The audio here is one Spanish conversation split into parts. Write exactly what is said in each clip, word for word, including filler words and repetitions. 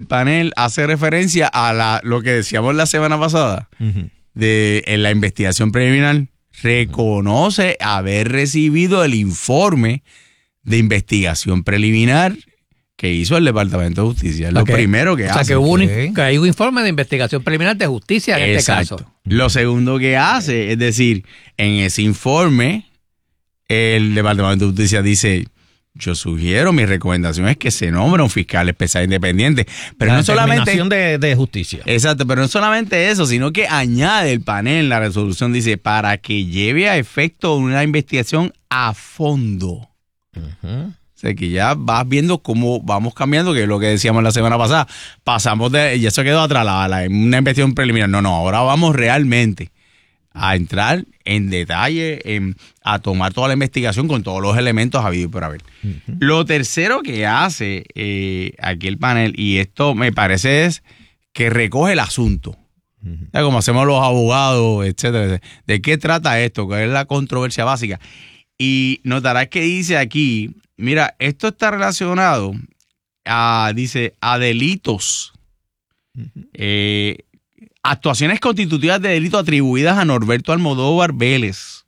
panel hace referencia a la, lo que decíamos la semana pasada, uh-huh. de en la investigación preliminar. Reconoce haber recibido el informe de investigación preliminar que hizo el Departamento de Justicia. Es lo okay. primero que o hace. O sea, que, hubo un, que hay un informe de investigación preliminar de justicia en Exacto. este caso. Lo segundo que hace, es decir, en ese informe, el Departamento de Justicia dice... Yo sugiero, mi recomendación es que se nombre un fiscal especial independiente. Pero la no solamente. De, de justicia. Exacto, pero no solamente eso, sino que añade el panel, la resolución dice, para que lleve a efecto una investigación a fondo. Uh-huh. O sea, que ya vas viendo cómo vamos cambiando, que es lo que decíamos la semana pasada. Pasamos de. Ya eso quedó atrás, la, la, una investigación preliminar. No, no, ahora vamos realmente a entrar en detalle, en, a tomar toda la investigación con todos los elementos habidos y por haber. Uh-huh. Lo tercero que hace eh, aquí el panel, y esto me parece es que recoge el asunto. Uh-huh. O sea, como hacemos los abogados, etcétera. ¿De qué trata esto? ¿Cuál es la controversia básica? Y notarás que dice aquí, mira, esto está relacionado a, dice, a delitos. Uh-huh. Eh, Actuaciones constitutivas de delito atribuidas a Norberto Almodóvar Vélez.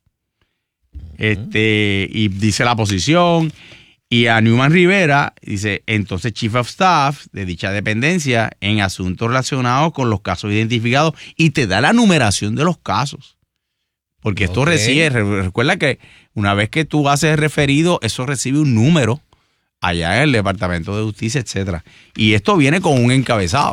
Este, y dice la posición. Y a Newman Rivera, dice, entonces Chief of Staff de dicha dependencia en asuntos relacionados con los casos identificados. Y te da la numeración de los casos. Porque esto okay. recibe, recuerda que una vez que tú haces referido, eso recibe un número allá en el Departamento de Justicia, etcétera. Y esto viene con un encabezado.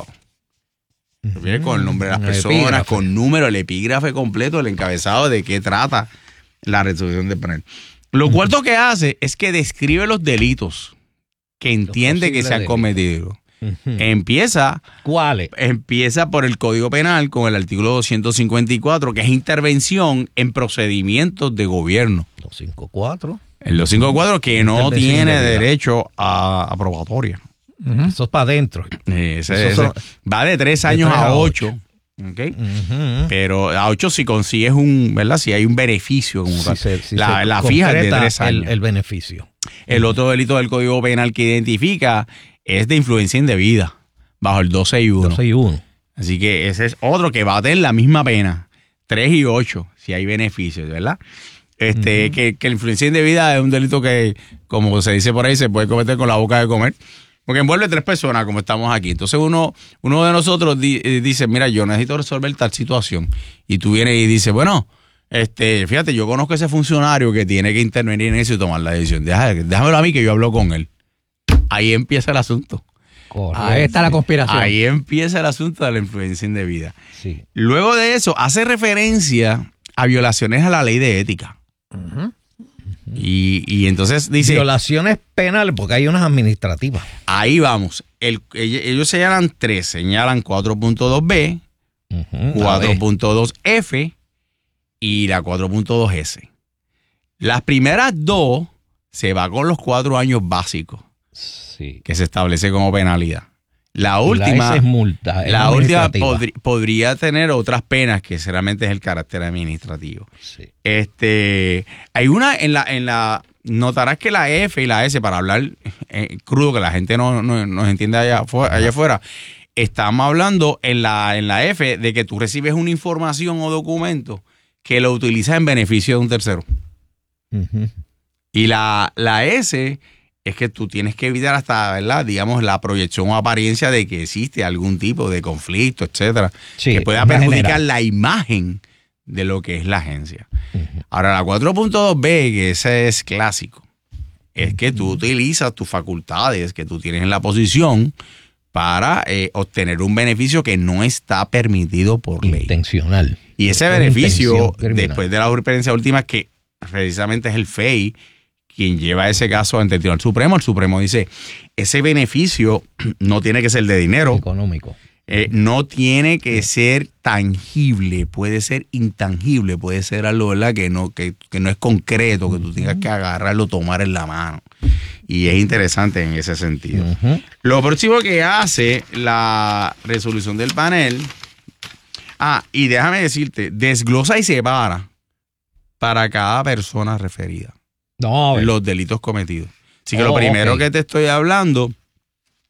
Viene con el nombre de las personas, epígrafe. Con número, el epígrafe completo, el encabezado de qué trata la resolución del panel. Lo cuarto que hace es que describe los delitos que entiende que se han cometido. Uh-huh. Empieza, ¿cuáles? Empieza por el Código Penal con el artículo doscientos cincuenta y cuatro, que es intervención en procedimientos de gobierno. doscientos cincuenta y cuatro. El doscientos cincuenta y cuatro que no tiene de derecho a, a probatoria. Uh-huh. Eso es para adentro. Ese, ese, son, va de tres años de tres a ocho. Okay. Uh-huh. Pero a ocho si consigues un, ¿verdad? Si hay un beneficio. Como si se, si la la fija es de tres años. El, el beneficio. El uh-huh. otro delito del Código Penal que identifica es de influencia indebida, bajo el doce y uno. doce y uno. Así que ese es otro que va a tener la misma pena. tres y ocho, si hay beneficios, ¿verdad? Este, uh-huh. que, que la influencia indebida es un delito que, como se dice por ahí, se puede cometer con la boca de comer. Porque envuelve tres personas, como estamos aquí. Entonces uno uno de nosotros di, dice, mira, yo necesito resolver tal situación. Y tú vienes y dices, bueno, este, fíjate, yo conozco a ese funcionario que tiene que intervenir en eso y tomar la decisión. Déjame, déjamelo a mí que yo hablo con él. Ahí empieza el asunto. Correcto. Ahí está la conspiración. Ahí empieza el asunto de la influencia indebida. Sí. Luego de eso, hace referencia a violaciones a la ley de ética. Uh-huh. Y, y entonces dice... Violaciones penales, porque hay unas administrativas. Ahí vamos. El, ellos señalan tres. Señalan cuatro punto dos B, uh-huh, cuatro punto dos F y la cuatro punto dos S. Las primeras dos se va con los cuatro años básicos sí. que se establece como penalidad. La última, la S es multa, es la última podri, podría tener otras penas que realmente es el carácter administrativo. Sí. Este, hay una en la, en la, notarás que la F y la S, para hablar eh, crudo, que la gente no, no, no entiende allá, allá afuera, estamos hablando en la, en la F de que tú recibes una información o documento que lo utilizas en beneficio de un tercero. Uh-huh. Y la, la S es que tú tienes que evitar hasta, ¿verdad? Digamos, la proyección o apariencia de que existe algún tipo de conflicto, etcétera, sí, que pueda perjudicar general. La imagen de lo que es la agencia. Uh-huh. Ahora, la cuatro punto dos B, que ese es clásico, es que tú utilizas tus facultades que tú tienes en la posición para eh, obtener un beneficio que no está permitido por ley. Intencional. Y ese beneficio, después de la jurisprudencia última, que precisamente es el F E I, quien lleva ese caso ante el Tribunal Supremo, el Supremo dice, ese beneficio no tiene que ser de dinero. Económico. Eh, no tiene que ser tangible, puede ser intangible, puede ser algo, ¿verdad? Que no, que, que no es concreto, que tú tengas que agarrarlo, tomar en la mano. Y es interesante en ese sentido. Uh-huh. Lo próximo que hace la resolución del panel, ah, y déjame decirte, desglosa y separa para cada persona referida. No, los delitos cometidos. Así que oh, lo primero okay. que te estoy hablando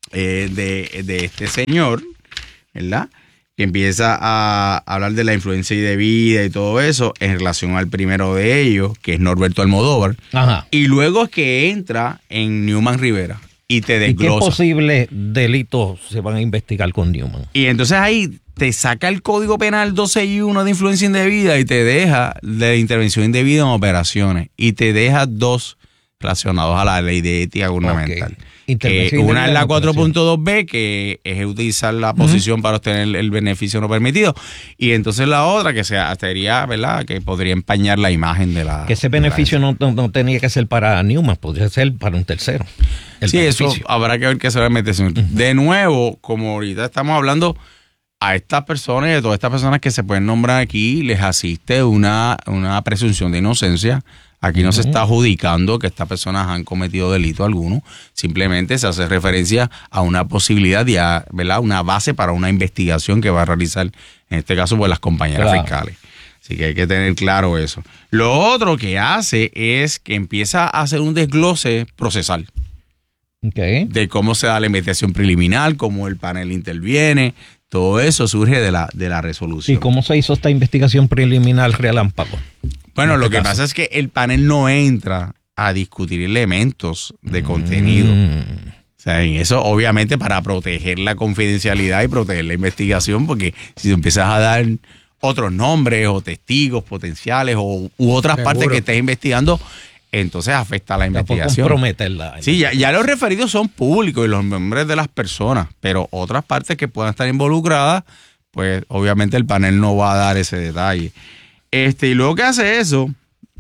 eh, de, de este señor, ¿verdad? Que empieza a hablar de la influencia y de vida y todo eso en relación al primero de ellos, que es Norberto Almodóvar. Ajá. Y luego es que entra en Newman Rivera y te ¿Y qué desglosa. posibles delitos se van a investigar con Newman? Y entonces ahí te saca el Código Penal doscientos sesenta y uno de influencia indebida y te deja de intervención indebida en operaciones. Y te deja dos relacionados a la ley de ética gubernamental. Okay. Intervención Eh, una es indebida la en cuatro operaciones. punto dos B, que es utilizar la posición uh-huh. para obtener el beneficio no permitido. Y entonces la otra, que se, sería, ¿verdad?, que podría empañar la imagen de la... Que ese beneficio no, no, no tenía que ser para Newman, podría ser para un tercero. Sí, beneficio. Eso habrá que ver qué se va a meter. Uh-huh. De nuevo, como ahorita estamos hablando, a estas personas y a todas estas personas que se pueden nombrar aquí, les asiste una, una presunción de inocencia. Aquí no uh-huh. se está adjudicando que estas personas han cometido delito alguno, simplemente se hace referencia a una posibilidad de, ¿verdad?, una base para una investigación que va a realizar, en este caso, pues las compañeras claro. fiscales. Así que hay que tener claro eso. Lo otro que hace es que empieza a hacer un desglose procesal. Okay. De cómo se da la investigación preliminar, cómo el panel interviene, todo eso surge de la, de la resolución. ¿Y cómo se hizo esta investigación preliminar relámpago? Bueno, este lo que caso. pasa es que el panel no entra a discutir elementos de contenido. Mm. O sea, en eso obviamente para proteger la confidencialidad y proteger la investigación, porque si empiezas a dar otros nombres o testigos potenciales o u otras Seguro. partes que estés investigando, entonces afecta a la investigación. Comprometerla. Sí, ya, ya los referidos son públicos y los nombres de las personas, pero otras partes que puedan estar involucradas, pues obviamente el panel no va a dar ese detalle. Este, y luego que hace eso,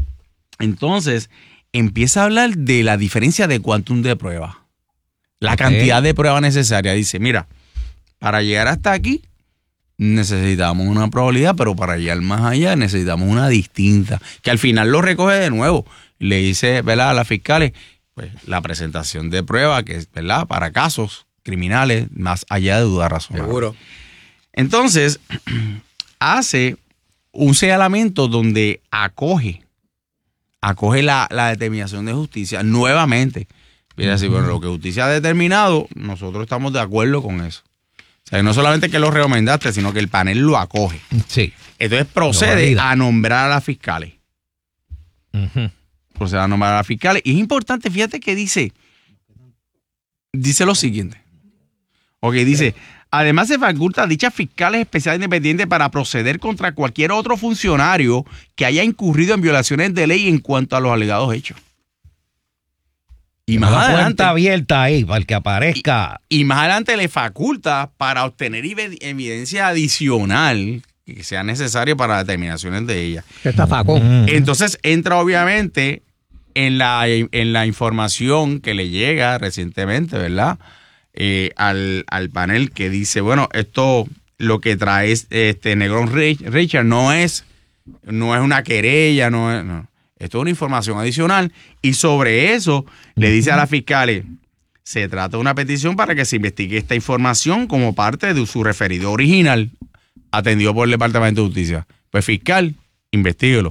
entonces empieza a hablar de la diferencia de quantum de prueba. La okay. cantidad de prueba necesaria. Dice, mira, para llegar hasta aquí necesitamos una probabilidad, pero para llegar más allá necesitamos una distinta, que al final lo recoge de nuevo. Le dice, ¿verdad?, a las fiscales, pues la presentación de prueba, que es, ¿verdad?, para casos criminales más allá de duda razonable. Seguro. Entonces, hace un señalamiento donde acoge, acoge la, la determinación de justicia nuevamente. Mira, uh-huh. si bueno, lo que justicia ha determinado, nosotros estamos de acuerdo con eso. O sea, no solamente que lo recomendaste, sino que el panel lo acoge. Sí. Entonces procede a nombrar a las fiscales. Uh-huh. Procede a nombrar a las fiscales. Y es importante, fíjate que dice, dice lo siguiente. Ok, dice, además se faculta a dichas fiscales especiales independientes para proceder contra cualquier otro funcionario que haya incurrido en violaciones de ley en cuanto a los alegados hechos. Y más la adelante, puerta abierta ahí para el que aparezca. Y, y más adelante le faculta para obtener evidencia adicional que sea necesaria para determinaciones de ella. Está faco. Entonces entra obviamente en la, en la información que le llega recientemente, ¿verdad? Eh, al, al panel que dice, bueno, esto lo que trae este Negrón Richard no es, no es una querella, no es... No. Esto es una información adicional y sobre eso le dice a las fiscales, se trata de una petición para que se investigue esta información como parte de su referido original atendido por el Departamento de Justicia. Pues fiscal, investíguelo.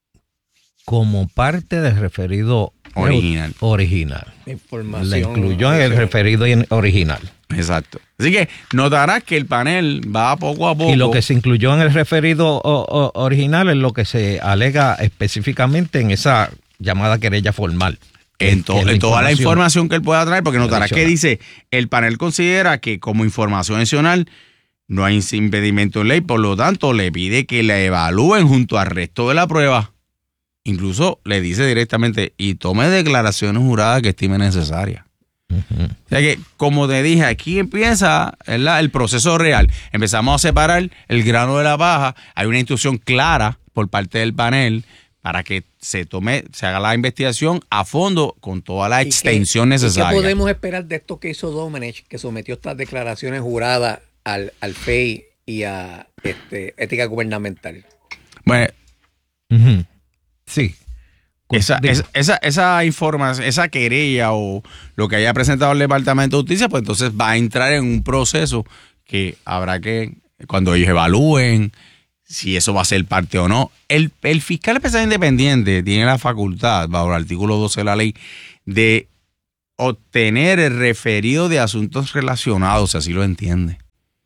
Como parte del referido original. original. Información. La incluyó en el referido original. Exacto. Así que notarás que el panel va poco a poco. Y lo que se incluyó en el referido o, o, original es lo que se alega específicamente en esa llamada querella formal. En, to, en toda la información que él pueda traer, porque notarás que dice, el panel considera que como información adicional no hay impedimento en ley, por lo tanto le pide que la evalúen junto al resto de la prueba. Incluso le dice directamente, y tome declaraciones juradas que estime necesarias. Uh-huh. O sea que, como te dije, aquí empieza, ¿verdad?, el proceso real. Empezamos a separar el grano de la paja. Hay una instrucción clara por parte del panel para que se tome, se haga la investigación a fondo con toda la extensión qué, necesaria. ¿Qué podemos esperar de esto que hizo Domenech, que sometió estas declaraciones juradas al, al F E I y a este, ética gubernamental? Bueno, uh-huh. sí. Esa, esa, esa, esa información, esa querella o lo que haya presentado el Departamento de Justicia, pues entonces va a entrar en un proceso que habrá que, cuando ellos evalúen si eso va a ser parte o no. El, el fiscal especial independiente tiene la facultad, bajo el artículo doce de la ley, de obtener el referido de asuntos relacionados, así lo entiende.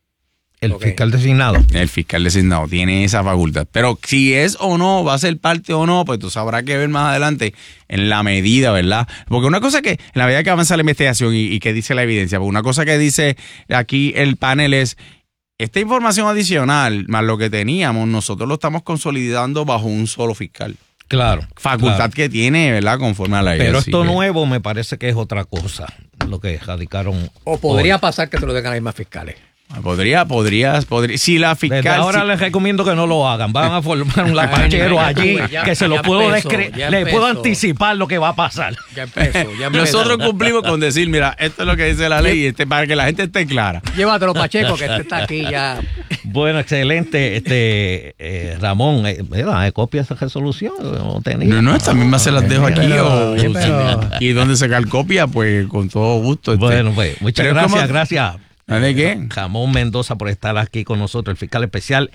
El Okay. fiscal designado. El fiscal designado tiene esa facultad. Pero si es o no, va a ser parte o no, pues tú sabrás que ver más adelante en la medida, ¿verdad? Porque una cosa que, en la medida que avanza la investigación y, y que dice la evidencia, porque una cosa que dice aquí el panel es, esta información adicional, más lo que teníamos, nosotros lo estamos consolidando bajo un solo fiscal. Claro. Facultad claro. que tiene, ¿verdad? Conforme a la ley. Pero así esto que- nuevo me parece que es otra cosa, lo que radicaron. O podría hoy. pasar que te lo den a las mismas fiscales. Podría, podría, podría. Si la fiscal. Desde ahora si- les recomiendo que no lo hagan. Van a formar un lapachero ya allí estuve, ya- que se ya lo puedo empezó, descre- ya le puedo empezó. anticipar lo que va a pasar. Ya empezó, ya empezó. Nosotros cumplimos con decir, mira, esto es lo que dice la ley y este, para que la gente esté clara. Llévatelo, Pacheco, que este está aquí ya. Bueno, excelente, este eh, Ramón, eh, mira, ¿eh, copia esa resolución? No tenía. No, no, estas mismas se las dejo aquí. Pero, o, oye, pero- Y donde sacar copia, pues con todo gusto. este. Bueno, pues, muchas Pero es gracias, como- gracias. ¿De qué? Ramón Mendoza por estar aquí con nosotros, el fiscal especial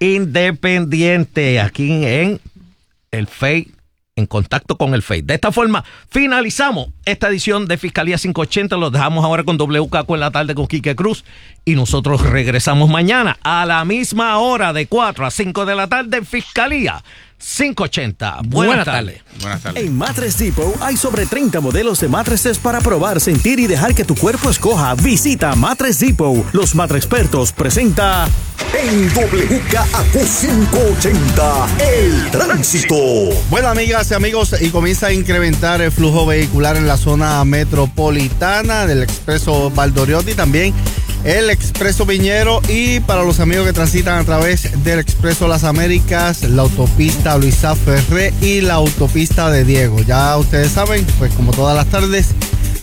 independiente aquí en el F E I, en contacto con el F E I. De esta forma, finalizamos esta edición de Fiscalía quinientos ochenta. Los dejamos ahora con W K Q en la tarde con Quique Cruz y nosotros regresamos mañana a la misma hora de cuatro a cinco de la tarde en Fiscalía quinientos ochenta. Buenas, Buenas tardes. tardes. Buenas tardes. En Mattress Depot hay sobre treinta modelos de mattresses para probar, sentir y dejar que tu cuerpo escoja. Visita Mattress Depot. Los Mattress Expertos presenta En W K Q quinientos ochenta, el tránsito. Bueno, amigas y amigos, y comienza a incrementar el flujo vehicular en la zona metropolitana del expreso Valdoriotti, también el expreso Viñero, y para los amigos que transitan a través del expreso Las Américas, la autopista Luisa Ferré y la autopista de Diego. Ya ustedes saben, pues como todas las tardes,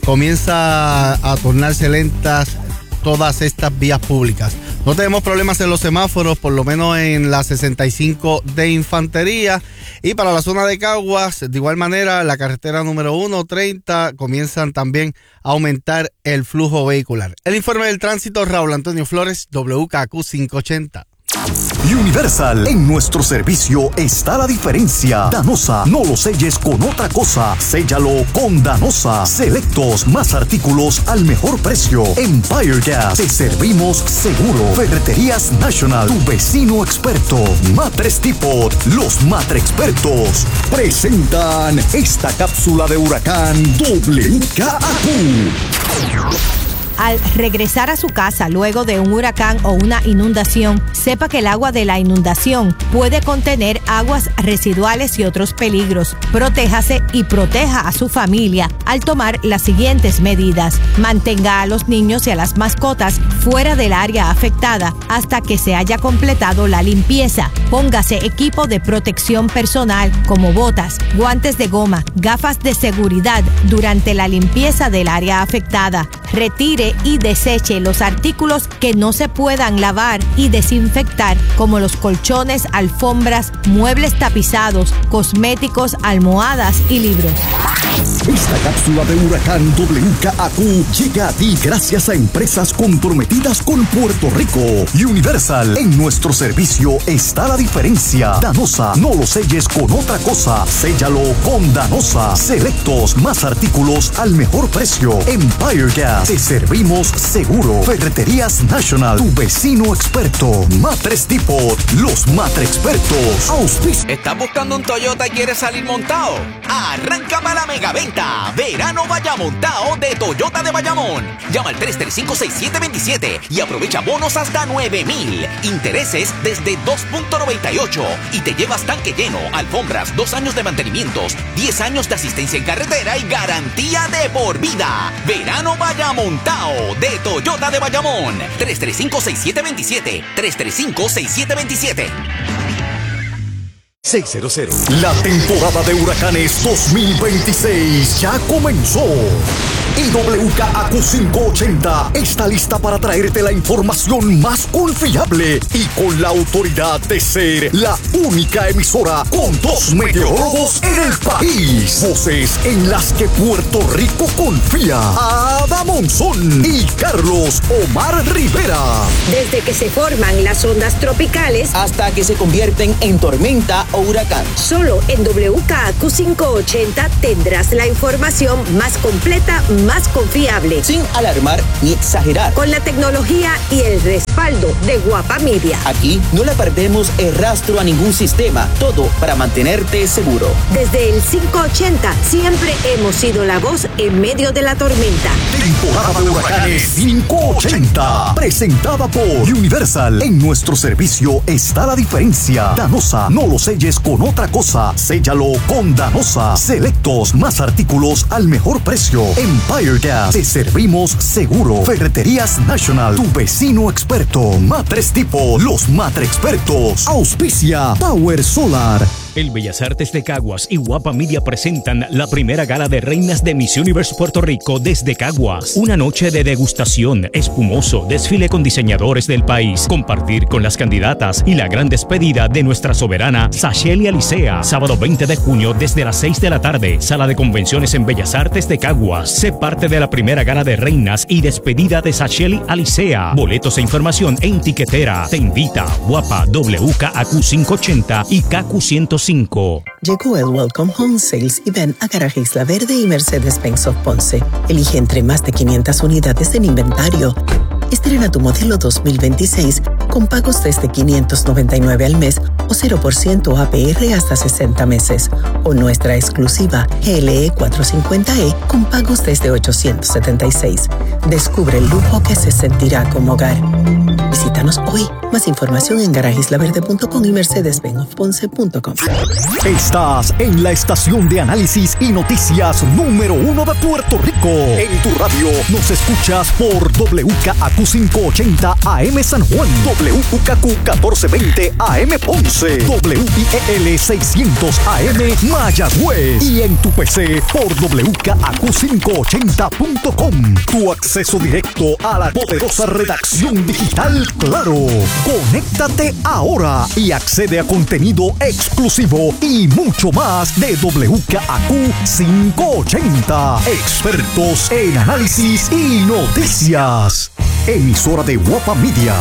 comienza a tornarse lentas todas estas vías públicas. No tenemos problemas en los semáforos, por lo menos en la sesenta y cinco de Infantería. Y para la zona de Caguas, de igual manera, la carretera número ciento treinta comienzan también a aumentar el flujo vehicular. El informe del tránsito, Raúl Antonio Flores, W K Q quinientos ochenta. Universal, en nuestro servicio está la diferencia. Danosa, no lo selles con otra cosa. Séllalo con Danosa. Selectos, más artículos al mejor precio. Empire Gas, te servimos seguro. Ferreterías National, tu vecino experto. Mattress Depot, los Matre Expertos presentan esta cápsula de huracán W K Q. Al regresar a su casa luego de un huracán o una inundación, sepa que el agua de la inundación puede contener aguas residuales y otros peligros. Protéjase y proteja a su familia al tomar las siguientes medidas. Mantenga a los niños y a las mascotas fuera del área afectada hasta que se haya completado la limpieza. Póngase equipo de protección personal como botas, guantes de goma, gafas de seguridad durante la limpieza del área afectada. Retire y deseche los artículos que no se puedan lavar y desinfectar, como los colchones, alfombras, muebles tapizados, cosméticos, almohadas y libros. Esta cápsula de huracán W K Q llega a ti gracias a empresas comprometidas con Puerto Rico. Universal, en nuestro servicio está la diferencia. Danosa, no lo selles con otra cosa. Séllalo con Danosa. Selectos, más artículos al mejor precio. Empire Gas, te servimos seguro. Ferreterías National, tu vecino experto. Mattress Depot, los Matre Expertos. Auspicio. ¿Estás buscando un Toyota y quieres salir montado? Arranca para la megaventa. Verano vaya montado de Toyota de Bayamón. Llama al tres tres cinco, seis siete dos siete y aprovecha bonos hasta nueve mil. Intereses desde dos punto noventa y ocho y te llevas tanque lleno, alfombras, dos años de mantenimientos, diez años de asistencia en carretera y garantía de por vida. Verano vaya montado de Toyota de Bayamón. tres tres cinco, seis siete dos siete. tres tres cinco, seis siete dos siete. seiscientos. La temporada de huracanes dos mil veintiséis ya comenzó. Y W K Q quinientos ochenta está lista para traerte la información más confiable y con la autoridad de ser la única emisora con dos meteorólogos en el país. Voces en las que Puerto Rico confía. Ada Monzón y Carlos Omar Rivera. Desde que se forman las ondas tropicales hasta que se convierten en tormenta o huracán. Solo en W K A Q quinientos ochenta tendrás la información más completa, más confiable. Sin alarmar ni exagerar. Con la tecnología y el respaldo de Guapa Media. Aquí no le perdemos el rastro a ningún sistema. Todo para mantenerte seguro. Desde el quinientos ochenta siempre hemos sido la voz en medio de la tormenta. Temporada de huracanes quinientos ochenta. Presentada por Universal. En nuestro servicio está la diferencia. Danosa, no lo selles con otra cosa. Séllalo con Danosa. Selectos, más artículos al mejor precio. Empire Gas, te servimos seguro. Ferreterías National, tu vecino experto. Matres Tipo, los Matre Expertos. Auspicia Power Solar. El Bellas Artes de Caguas y Guapa Media presentan la primera gala de reinas de Miss Universe Puerto Rico desde Caguas. Una noche de degustación, espumoso, desfile con diseñadores del país, compartir con las candidatas y la gran despedida de nuestra soberana Sacheli Alicea. Sábado veinte de junio desde las seis de la tarde, sala de convenciones en Bellas Artes de Caguas. Sé parte de la primera gala de reinas y despedida de Sacheli Alicea. Boletos e información en tiquetera. Te invita Guapa, W K A Q quinientos ochenta y K Q ciento cinco. Llegó el Welcome Home Sales y ven a Garaje Isla Verde y Mercedes-Benz of Ponce. Elige entre más de quinientas unidades en inventario. Estrena tu modelo dos mil veintiséis con pagos desde quinientos noventa y nueve al mes o cero por ciento A P R hasta sesenta meses. O nuestra exclusiva G L E cuatrocientos cincuenta E con pagos desde ochocientos setenta y seis. Descubre el lujo que se sentirá como hogar. Visítanos hoy. Más información en garaje isla verde punto com y mercedes benz of ponce punto com. Estás en la estación de análisis y noticias número uno de Puerto Rico. En tu radio nos escuchas por W K A Q quinientos ochenta A M San Juan, W K Q catorce veinte A M Ponce, W I E L seiscientos A M Mayagüez y en tu P C por W K A Q quinientos ochenta punto com. Tu acceso directo a la poderosa redacción digital Claro. Conéctate ahora y accede a contenido exclusivo y mucho más de W K A Q quinientos ochenta. Expertos en análisis y noticias. Emisora de Guapa Media.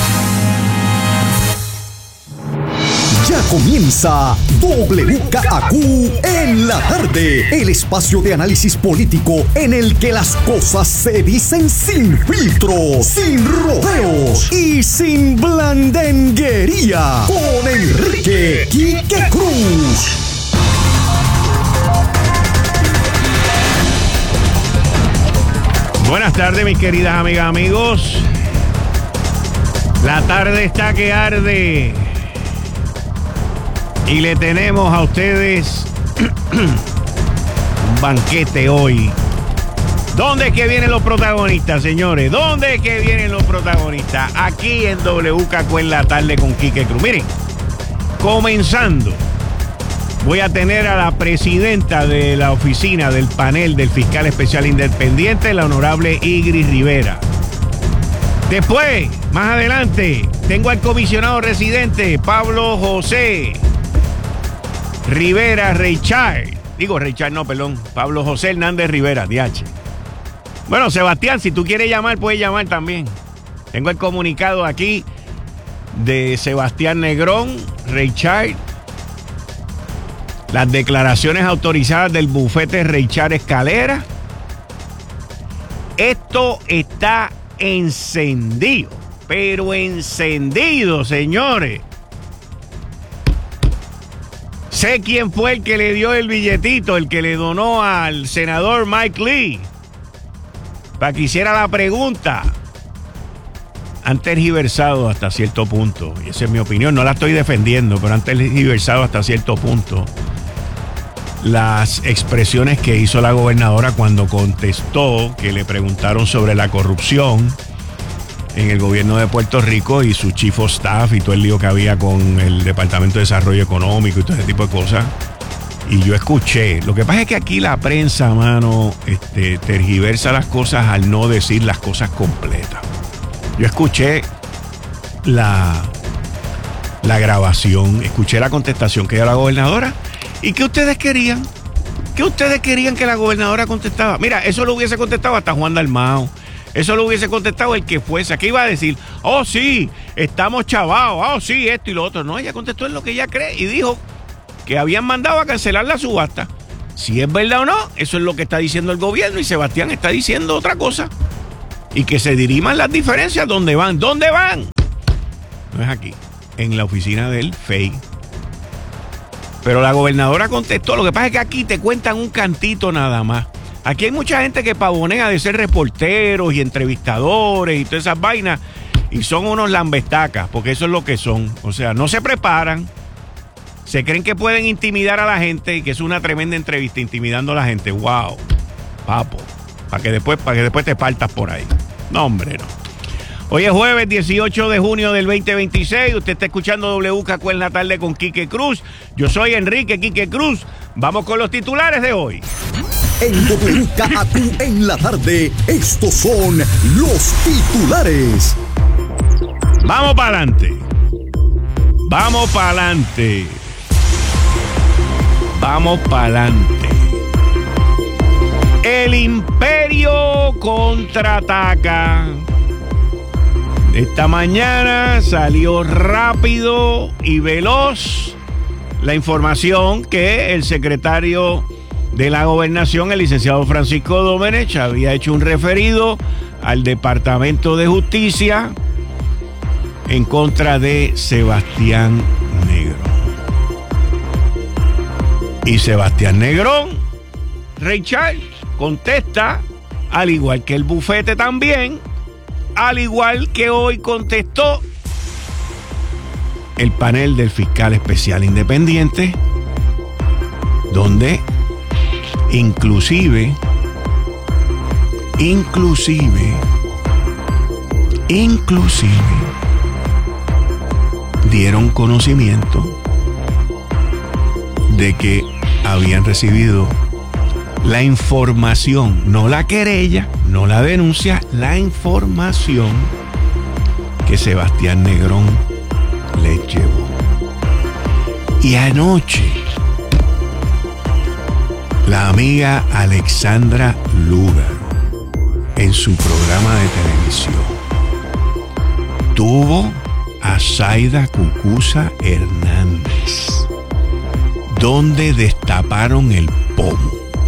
Ya comienza W K A Q en la tarde, el espacio de análisis político en el que las cosas se dicen sin filtros, sin rodeos y sin blandenguería. Con Enrique Quique Cruz. Buenas tardes, mis queridas amigas, amigos. La tarde está que arde. Y le tenemos a ustedes un banquete hoy. ¿Dónde es que vienen los protagonistas, señores? ¿Dónde es que vienen los protagonistas? Aquí en W K Q en la tarde con Quique Cruz. Miren, comenzando, voy a tener a la presidenta de la oficina del panel del fiscal especial independiente, la honorable Igris Rivera. Después, más adelante, tengo al comisionado residente, Pablo José Rivera Reichard. Digo Reichard, no, perdón. Pablo José Hernández Rivera, D H. Bueno, Sebastián, si tú quieres llamar, puedes llamar también. Tengo el comunicado aquí de Sebastián Negrón, Reichard. Las declaraciones autorizadas del bufete Reichard Escalera. Esto está encendido, pero encendido, señores. Sé quién fue el que le dio el billetito, el que le donó al senador Mike Lee para que hiciera la pregunta. Han tergiversado hasta cierto punto, y esa es mi opinión, no la estoy defendiendo, pero han tergiversado hasta cierto punto las expresiones que hizo la gobernadora cuando contestó que le preguntaron sobre la corrupción en el gobierno de Puerto Rico y su chief of staff y todo el lío que había con el Departamento de Desarrollo Económico y todo ese tipo de cosas. Y yo escuché. Lo que pasa es que aquí la prensa, mano, este, tergiversa las cosas al no decir las cosas completas. Yo escuché la, la grabación, escuché la contestación que dio la gobernadora. ¿Y qué ustedes querían? ¿Qué ustedes querían que la gobernadora contestaba? Mira, eso lo hubiese contestado hasta Juan Dalmau. Eso lo hubiese contestado el que fuese. ¿Qué iba a decir? Oh, sí, estamos chavados. Oh, sí, esto y lo otro. No, ella contestó en lo que ella cree y dijo que habían mandado a cancelar la subasta. Si es verdad o no, eso es lo que está diciendo el gobierno y Sebastián está diciendo otra cosa. Y que se diriman las diferencias donde van. ¿Dónde van? No es aquí, en la oficina del F E I. Pero la gobernadora contestó. Lo que pasa es que aquí te cuentan un cantito nada más. Aquí hay mucha gente que pavonea de ser reporteros y entrevistadores y todas esas vainas. Y son unos lambestacas, porque eso es lo que son. O sea, no se preparan. Se creen que pueden intimidar a la gente y que es una tremenda entrevista intimidando a la gente. ¡Wow! Papo. Para que después, para que después te partas por ahí. No, hombre, no. Hoy es jueves dieciocho de junio del veinte veintiséis. Usted está escuchando W K Q en la tarde con Quique Cruz. Yo soy Enrique Quique Cruz. Vamos con los titulares de hoy. En W K Q en la tarde, estos son los titulares. Vamos para adelante. Vamos para adelante. Vamos para adelante. El imperio contraataca. Esta mañana salió rápido y veloz la información que el secretario de la Gobernación, el licenciado Francisco Domenech, había hecho un referido al Departamento de Justicia en contra de Sebastián Negrón. Y Sebastián Negrón, Ray Charles, contesta, al igual que el bufete también, al igual que hoy contestó el panel del fiscal especial independiente, donde inclusive, inclusive, inclusive, dieron conocimiento de que habían recibido la información, no la querella, no la denuncia, la información que Sebastián Negrón les llevó. Y anoche, la amiga Alexandra Lugar, en su programa de televisión, tuvo a Zaida Cucuza Hernández, donde destaparon el pomo.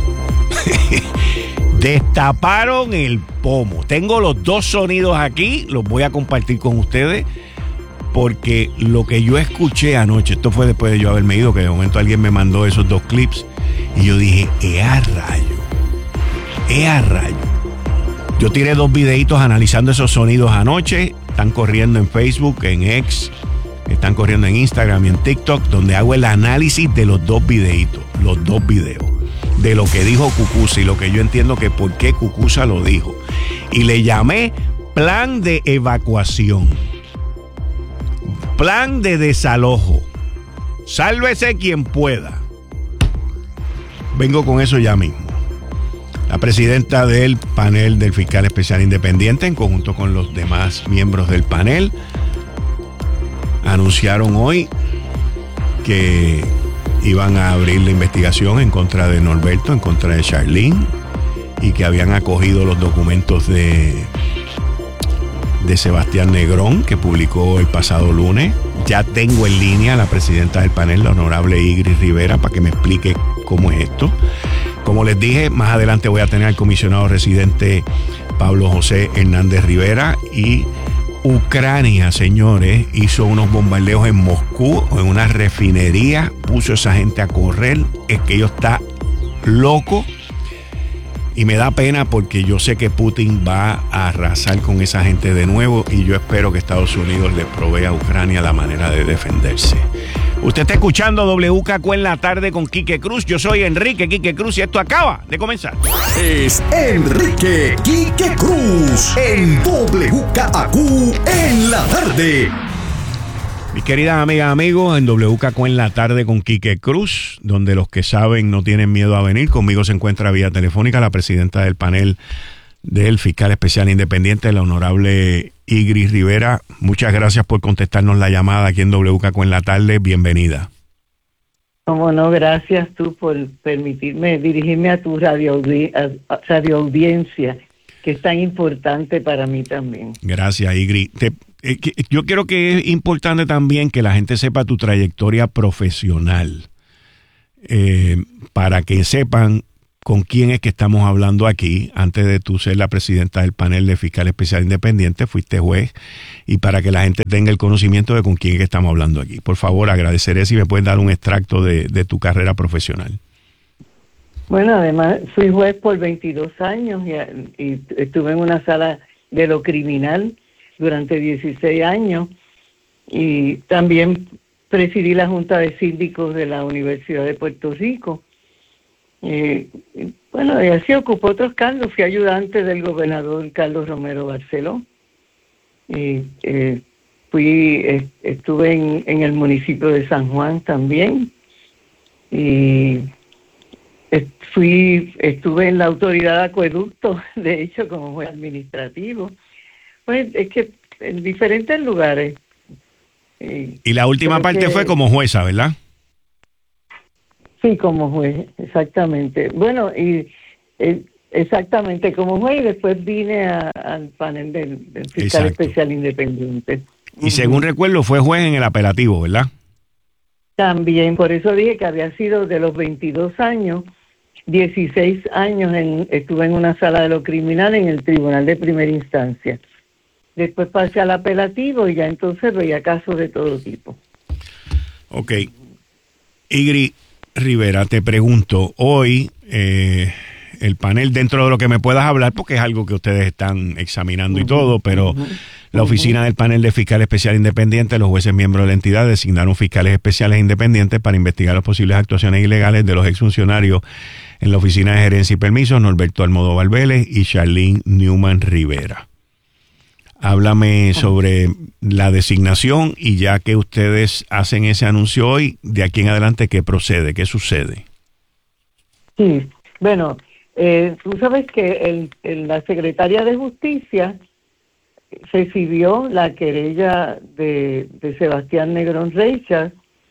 Destaparon el pomo. Tengo los dos sonidos aquí, los voy a compartir con ustedes, porque lo que yo escuché anoche, esto fue después de yo haberme ido, que de momento alguien me mandó esos dos clips, y yo dije, ¡ea rayo! ¡Ea rayo! Yo tiré dos videitos analizando esos sonidos anoche, están corriendo en Facebook, en X, están corriendo en Instagram y en TikTok, donde hago el análisis de los dos videitos, los dos videos, de lo que dijo Cucuza y lo que yo entiendo que por qué Cucuza lo dijo. Y le llamé plan de evacuación, plan de desalojo. Sálvese quien pueda. Vengo con eso ya mismo. La presidenta del panel del fiscal especial independiente, en conjunto con los demás miembros del panel, anunciaron hoy que iban a abrir la investigación en contra de Norberto, en contra de Charlene, y que habían acogido los documentos de, de Sebastián Negrón, que publicó el pasado lunes. Ya tengo en línea a la presidenta del panel, la honorable Igris Rivera, para que me explique cómo es esto. Como les dije, más adelante voy a tener al comisionado residente Pablo José Hernández Rivera. Y Ucrania, señores, hizo unos bombardeos en Moscú, en una refinería, puso a esa gente a correr. Es que ello está loco. Y me da pena porque yo sé que Putin va a arrasar con esa gente de nuevo, y yo espero que Estados Unidos le provea a Ucrania la manera de defenderse. Usted está escuchando W K Q en la tarde con Quique Cruz. Yo soy Enrique Quique Cruz y esto acaba de comenzar. Es Enrique Quique Cruz en W K Q en la tarde. Mis queridas amigas, amigos, en W K Q en la tarde con Quique Cruz, donde los que saben no tienen miedo a venir. Conmigo se encuentra vía telefónica la presidenta del panel del fiscal especial independiente, la honorable Igris Rivera. Muchas gracias por contestarnos la llamada aquí en W K Q en la tarde. Bienvenida. Como no, gracias tú por permitirme dirigirme a tu radio, radio audiencia, que es tan importante para mí también. Gracias, Igri. Te, eh, que, yo creo que es importante también que la gente sepa tu trayectoria profesional, eh, para que sepan con quién es que estamos hablando aquí. Antes de tú ser la presidenta del panel de fiscal especial independiente, fuiste juez, y para que la gente tenga el conocimiento de con quién es que estamos hablando aquí. Por favor, agradeceré si me puedes dar un extracto de, de tu carrera profesional. Bueno, además fui juez por veintidós años y, y estuve en una sala de lo criminal durante dieciséis años, y también presidí la Junta de Síndicos de la Universidad de Puerto Rico. Eh, bueno, y así ocupó otros cargos. Fui ayudante del gobernador Carlos Romero Barceló. Y, eh, fui, eh, estuve en, en el municipio de San Juan también. Y eh, fui, estuve en la autoridad de acueducto, de hecho, como juez administrativo. Pues es que en diferentes lugares. Eh, y la última parte que fue como jueza, ¿verdad? Sí, como juez, exactamente. Bueno, y eh, exactamente como juez, y después vine a, al panel del, del fiscal Exacto. especial independiente. Y según recuerdo, fue juez en el apelativo, ¿verdad? También, por eso dije que había sido de los veintidós años, dieciséis años en, estuve en una sala de lo criminal en el tribunal de primera instancia. Después pasé al apelativo y ya entonces veía casos de todo tipo. Ok. Igri Rivera, te pregunto, hoy eh, el panel, dentro de lo que me puedas hablar, porque es algo que ustedes están examinando y todo, pero uh-huh. la oficina del panel de fiscal especial independiente, los jueces miembros de la entidad designaron fiscales especiales independientes para investigar las posibles actuaciones ilegales de los exfuncionarios en la oficina de gerencia y permisos, Norberto Almodóvar Vélez y Charlene Newman Rivera. Háblame sobre la designación, y ya que ustedes hacen ese anuncio hoy, de aquí en adelante, ¿qué procede? ¿Qué sucede? Sí, bueno, eh, tú sabes que el, el, la secretaria de Justicia recibió la querella de, de Sebastián Negrón Reichard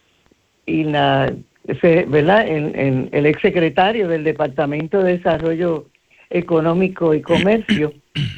y la, ¿verdad? El, el, el exsecretario del Departamento de Desarrollo Económico y Comercio.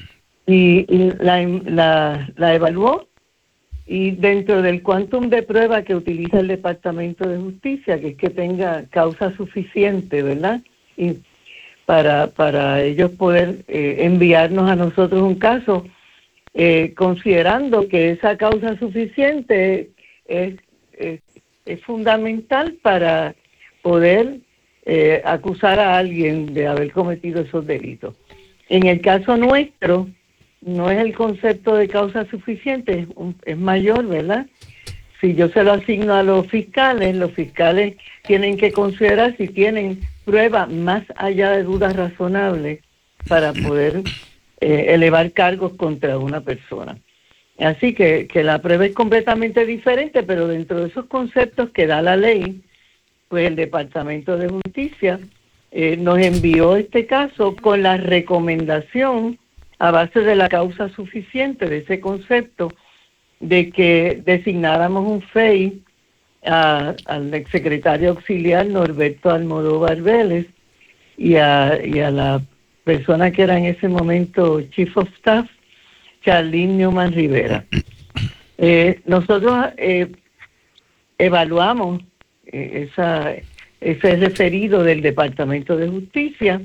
Y, y la, la, la evaluó, y dentro del quantum de prueba que utiliza el Departamento de Justicia, que es que tenga causa suficiente, ¿verdad? Y para, para ellos poder eh, enviarnos a nosotros un caso, eh, considerando que esa causa suficiente es, es, es fundamental para poder eh, acusar a alguien de haber cometido esos delitos. En el caso nuestro, no es el concepto de causa suficiente, es, un, es mayor, ¿verdad? Si yo se lo asigno a los fiscales, los fiscales tienen que considerar si tienen prueba más allá de dudas razonables para poder eh, elevar cargos contra una persona. Así que, que la prueba es completamente diferente, pero dentro de esos conceptos que da la ley, pues el Departamento de Justicia eh, nos envió este caso con la recomendación, a base de la causa suficiente de ese concepto, de que designáramos un F E I a, al exsecretario auxiliar Norberto Almodóvar Vélez y a, y a la persona que era en ese momento Chief of Staff, Charlene Newman Rivera. Eh, nosotros eh, evaluamos eh, esa, ese referido del Departamento de Justicia,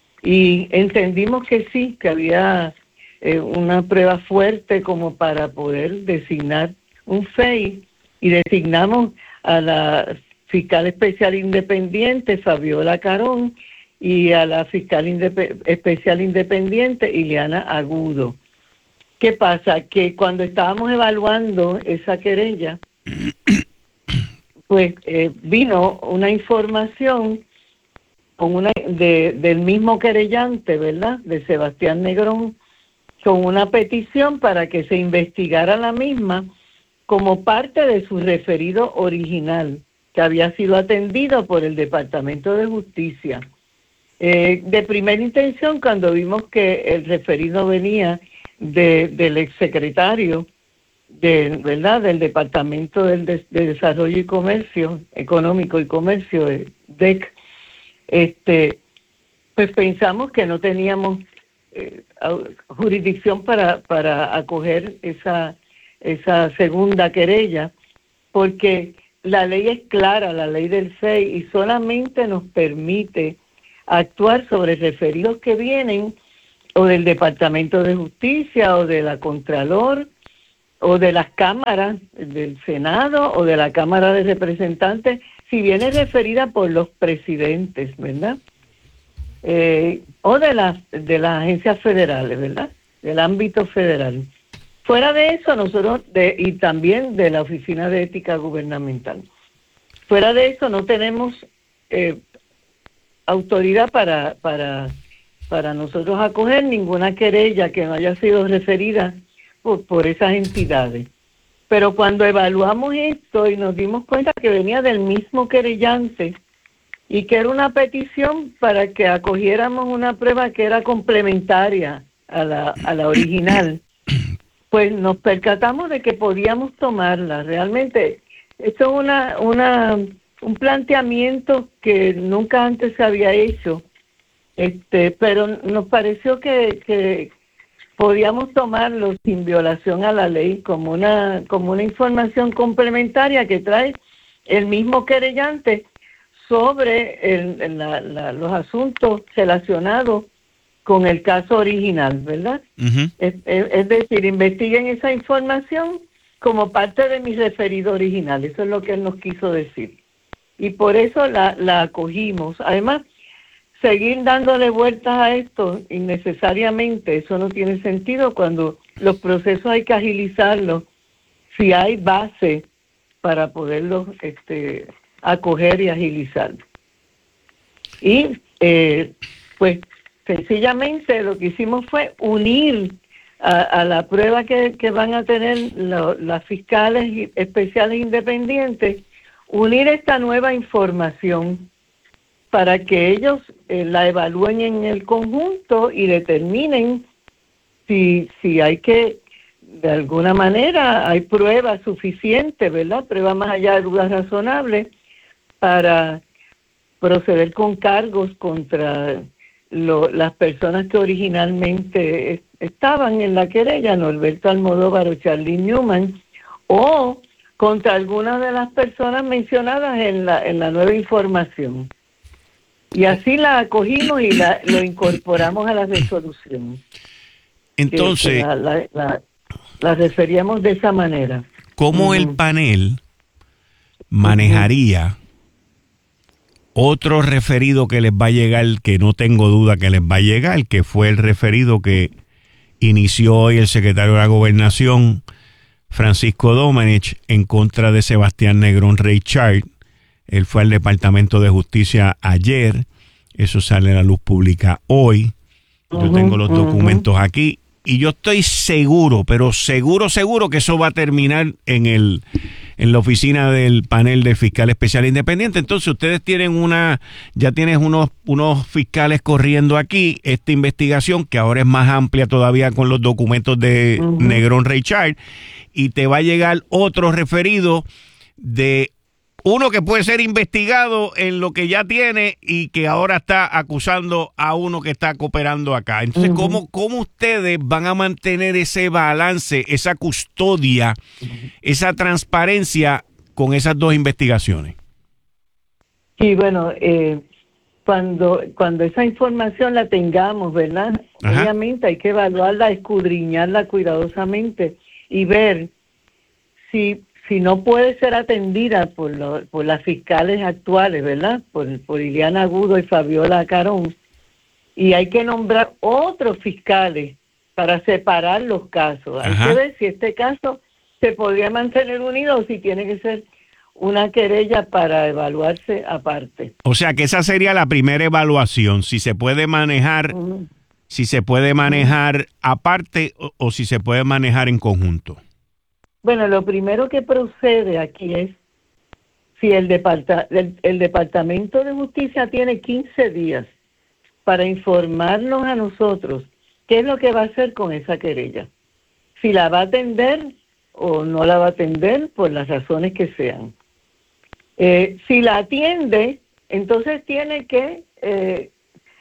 y entendimos que sí, que había eh, una prueba fuerte como para poder designar un F E I, y designamos a la fiscal especial independiente Fabiola Carón y a la fiscal indep- especial independiente Ileana Agudo. ¿Qué pasa? Que cuando estábamos evaluando esa querella, pues eh, vino una información con una de, del mismo querellante, ¿verdad?, de Sebastián Negrón, con una petición para que se investigara la misma como parte de su referido original, que había sido atendido por el Departamento de Justicia. Eh, de primera intención, cuando vimos que el referido venía de, del exsecretario de, ¿verdad?, del Departamento del de, de Desarrollo y Comercio, Económico y Comercio, D E C, Este, pues pensamos que no teníamos eh, jurisdicción para, para acoger esa, esa segunda querella, porque la ley es clara, la ley del F E I, y solamente nos permite actuar sobre referidos que vienen o del Departamento de Justicia o de la Contralor o de las cámaras del Senado o de la Cámara de Representantes, si viene referida por los presidentes, ¿verdad? Eh, o de las de las agencias federales, ¿verdad? Del ámbito federal. Fuera de eso, nosotros, de, y también de la Oficina de Ética Gubernamental, fuera de eso no tenemos eh, autoridad para, para, para nosotros acoger ninguna querella que no haya sido referida por, por esas entidades. Pero cuando evaluamos esto y nos dimos cuenta que venía del mismo querellante y que era una petición para que acogiéramos una prueba que era complementaria a la, a la original, pues nos percatamos de que podíamos tomarla. Realmente, esto es una, una, un planteamiento que nunca antes se había hecho, este, pero nos pareció que, que podíamos tomarlo sin violación a la ley, como una, como una información complementaria que trae el mismo querellante sobre el, la, la, los asuntos relacionados con el caso original, ¿verdad? Uh-huh. Es, es, es decir, investiguen esa información como parte de mi referido original. Eso es lo que él nos quiso decir. Y por eso la, la acogimos. Además, seguir dándole vueltas a esto innecesariamente, eso no tiene sentido cuando los procesos hay que agilizarlos si hay base para poderlos este, acoger y agilizar. Y eh, pues sencillamente lo que hicimos fue unir a, a la prueba que, que van a tener lo, las fiscales especiales independientes, unir esta nueva información para que ellos eh, la evalúen en el conjunto y determinen si, si hay que, de alguna manera, hay pruebas suficientes, ¿verdad? Pruebas más allá de dudas razonables para proceder con cargos contra Lo, las personas que originalmente es, estaban en la querella, Norberto Almodóvar o Charlie Newman, o contra algunas de las personas mencionadas en la, en la nueva información. Y así la acogimos y la, lo incorporamos a la resolución. Entonces, que, que la, la, la, la referíamos de esa manera. ¿Cómo uh-huh. el panel manejaría otro referido que les va a llegar, que no tengo duda que les va a llegar, que fue el referido que inició hoy el secretario de la Gobernación, Francisco Domenech, en contra de Sebastián Negrón Reichard? Él fue al Departamento de Justicia ayer, eso sale a la luz pública hoy. Yo uh-huh, tengo los documentos uh-huh. aquí y yo estoy seguro, pero seguro, seguro que eso va a terminar en el en la oficina del panel de fiscal especial independiente. Entonces ustedes tienen una, ya tienes unos, unos fiscales corriendo aquí esta investigación que ahora es más amplia todavía con los documentos de uh-huh. Negrón Reichard, y te va a llegar otro referido de uno que puede ser investigado en lo que ya tiene y que ahora está acusando a uno que está cooperando acá. Entonces, uh-huh. ¿cómo, ¿cómo ustedes van a mantener ese balance, esa custodia, uh-huh. esa transparencia con esas dos investigaciones? Sí, bueno, eh, cuando, cuando esa información la tengamos, ¿verdad? Ajá. Obviamente hay que evaluarla, escudriñarla cuidadosamente y ver si... si no puede ser atendida por, lo, por las fiscales actuales, ¿verdad? Por, por Ileana Agudo y Fabiola Carón. Y hay que nombrar otros fiscales para separar los casos. Ajá. Hay que ver si este caso se podría mantener unido o si tiene que ser una querella para evaluarse aparte. O sea que esa sería la primera evaluación, si se puede manejar, uh-huh. si se puede manejar uh-huh. aparte o, o si se puede manejar en conjunto. Bueno, lo primero que procede aquí es si el, departa, el, el Departamento de Justicia tiene quince días para informarnos a nosotros qué es lo que va a hacer con esa querella. Si la va a atender o no la va a atender por las razones que sean. Eh, si la atiende, entonces tiene que eh,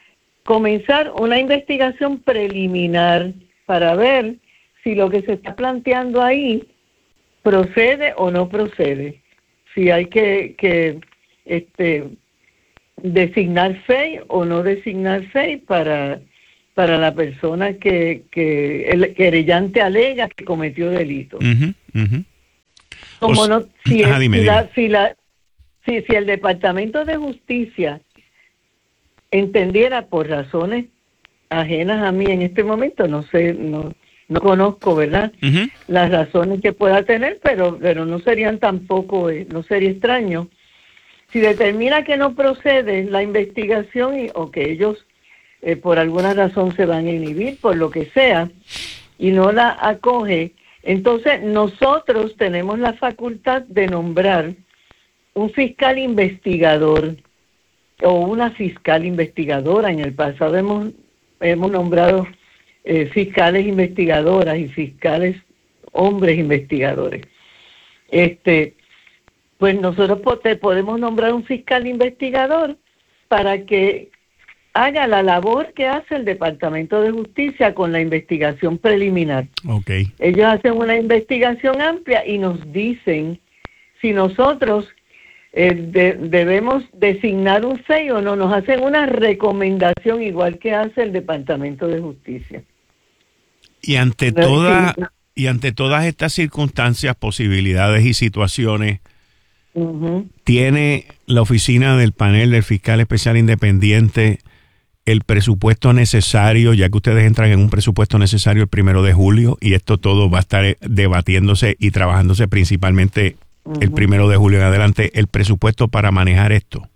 comenzar una investigación preliminar para ver si lo que se está planteando ahí procede o no procede. Si hay que, que este, designar F E I o no designar F E I para, para la persona que, que el querellante alega que cometió delito. Uh-huh, uh-huh. Como o no, si, ajá, el, dime, si, dime. la, si, la, si, si el Departamento de Justicia entendiera por razones ajenas a mí en este momento, no sé, no, no conozco, ¿verdad? Uh-huh. Las razones que pueda tener, pero, pero no serían tampoco, eh, no sería extraño. Si determina que no procede la investigación y, o que ellos eh, por alguna razón se van a inhibir, por lo que sea, y no la acoge, entonces nosotros tenemos la facultad de nombrar un fiscal investigador o una fiscal investigadora. En el pasado hemos, hemos nombrado eh, fiscales investigadoras y fiscales hombres investigadores. Este, pues nosotros podemos nombrar un fiscal investigador para que haga la labor que hace el Departamento de Justicia con la investigación preliminar. Okay. Ellos hacen una investigación amplia y nos dicen si nosotros eh, de, debemos designar un F E I o no. Nos hacen una recomendación igual que hace el Departamento de Justicia. Y ante toda, y ante todas estas circunstancias, posibilidades y situaciones, uh-huh. ¿tiene la oficina del panel del fiscal especial independiente el presupuesto necesario, ya que ustedes entran en un presupuesto necesario el primero de julio y esto todo va a estar debatiéndose y trabajándose principalmente uh-huh. el primero de julio en adelante, el presupuesto para manejar esto?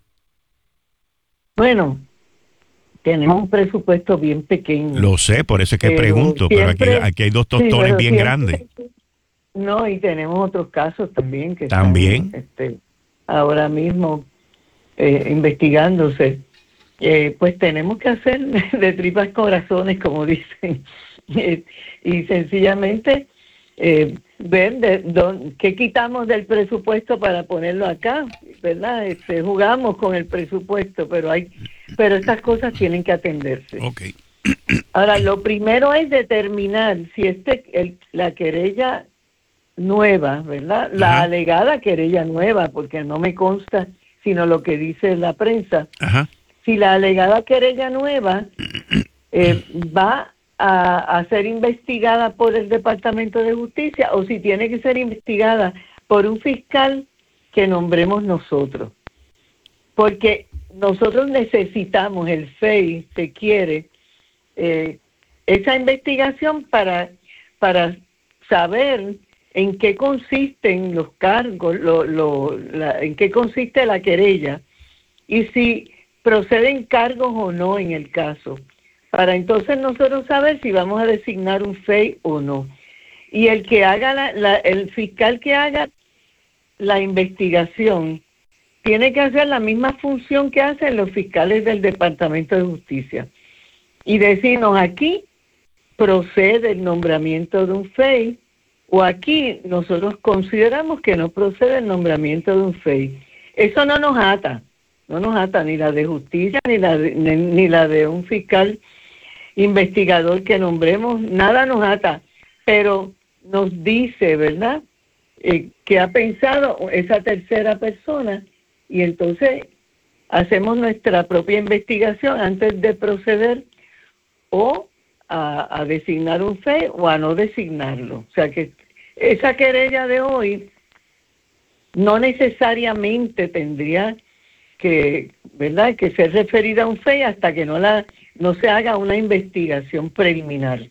Bueno, tenemos un presupuesto bien pequeño. Lo sé, por eso es que pero pregunto, siempre, pero aquí, aquí hay dos tostones sí, bien siempre, grandes. No, y tenemos otros casos también que ¿También? están este, ahora mismo eh, investigándose. Eh, pues tenemos que hacer de tripas corazones, como dicen, eh, y sencillamente eh, ver de, de, qué quitamos del presupuesto para ponerlo acá, ¿verdad? Este, jugamos con el presupuesto, pero hay, pero estas cosas tienen que atenderse. Okay. Ahora, lo primero es determinar si este el, la querella nueva, ¿verdad? La Ajá. alegada querella nueva, porque no me consta sino lo que dice la prensa. Ajá. Si la alegada querella nueva eh, va a, a ser investigada por el Departamento de Justicia o si tiene que ser investigada por un fiscal que nombremos nosotros. Porque nosotros necesitamos, el F E I se quiere, eh, esa investigación para, para saber en qué consisten los cargos, lo, lo, la, en qué consiste la querella y si proceden cargos o no en el caso, para entonces nosotros saber si vamos a designar un F E I o no. Y el que haga la, la, el fiscal que haga la investigación tiene que hacer la misma función que hacen los fiscales del Departamento de Justicia y decirnos aquí procede el nombramiento de un F E I o aquí nosotros consideramos que no procede el nombramiento de un F E I. Eso no nos ata. No nos ata ni la de justicia, ni la de, ni, ni la de un fiscal investigador que nombremos, nada nos ata, pero nos dice, ¿verdad?, eh, que ha pensado esa tercera persona y entonces hacemos nuestra propia investigación antes de proceder o a, a designar un F E I o a no designarlo. O sea que esa querella de hoy no necesariamente tendría que, ¿verdad?, que ser referida a un F E I hasta que no la no se haga una investigación preliminar.